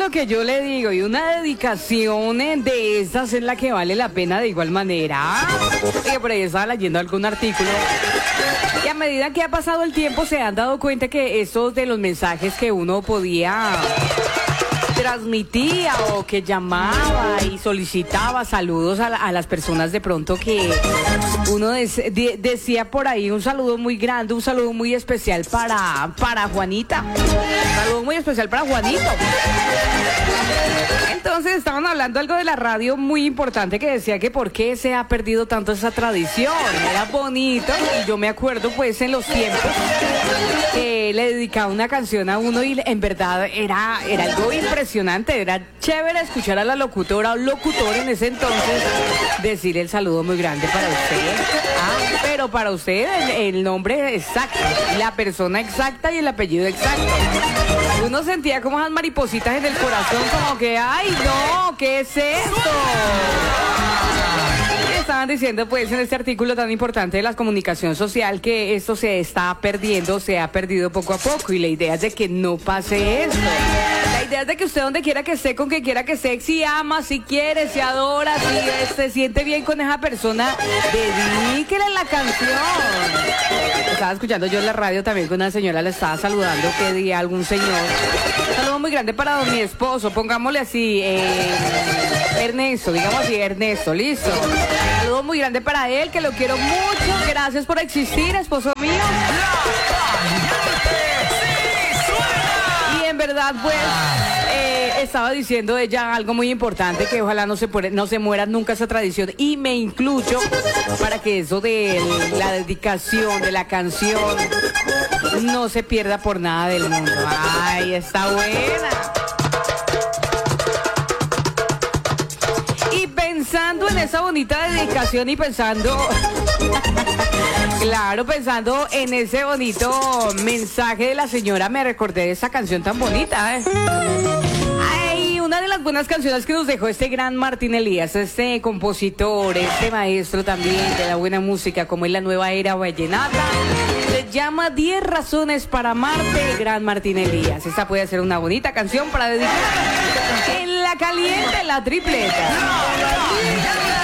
lo que yo le digo, y una dedicación de esas es la que vale la pena de igual manera. Y por ahí estaba leyendo algún artículo. Y a medida que ha pasado el tiempo se han dado cuenta que esos de los mensajes que uno podía transmitía o que llamaba y solicitaba saludos a las personas de pronto que uno decía por ahí un saludo muy grande, un saludo muy especial para Juanita, un saludo muy especial para Juanito. Entonces estaban hablando algo de la radio muy importante que decía que por qué se ha perdido tanto esa tradición. Era bonito y yo me acuerdo pues en los tiempos que le dedicaba una canción a uno y en verdad era algo impresionante, era chévere escuchar a la locutora o locutor en ese entonces decir el saludo muy grande para usted. Pero para usted el nombre exacto, la persona exacta y el apellido exacto. Uno sentía como esas maripositas en el corazón, como que, ¡ay, no! ¿Qué es esto? Estaban diciendo pues en este artículo tan importante de la comunicación social que esto se está perdiendo, se ha perdido poco a poco y la idea es de que no pase esto. La idea es de que usted donde quiera que esté, con quien quiera que esté, si ama, si quiere, si adora, si se siente bien con esa persona, dedíquele la canción. Estaba escuchando yo en la radio también que una señora le estaba saludando, que di a algún señor. Un saludo muy grande para mi esposo, pongámosle así, Ernesto, digamos así, Ernesto, listo. Un saludo muy grande para él, que lo quiero mucho. Gracias por existir, esposo mío. Y en verdad, pues, estaba diciendo ella algo muy importante, que ojalá no se muera nunca esa tradición. Y me incluyo para que eso de la dedicación de la canción no se pierda por nada del mundo. Ay, está buena. Pensando en esa bonita dedicación y pensando, claro, pensando en ese bonito mensaje de la señora, me recordé de esa canción tan bonita. Ay, una de las buenas canciones que nos dejó este gran Martín Elías, este compositor, este maestro también de la buena música, como es la nueva era vallenata. Se llama 10 razones para amarte, gran Martín Elías. Esta puede ser una bonita canción para dedicar en la caliente, la tripleta.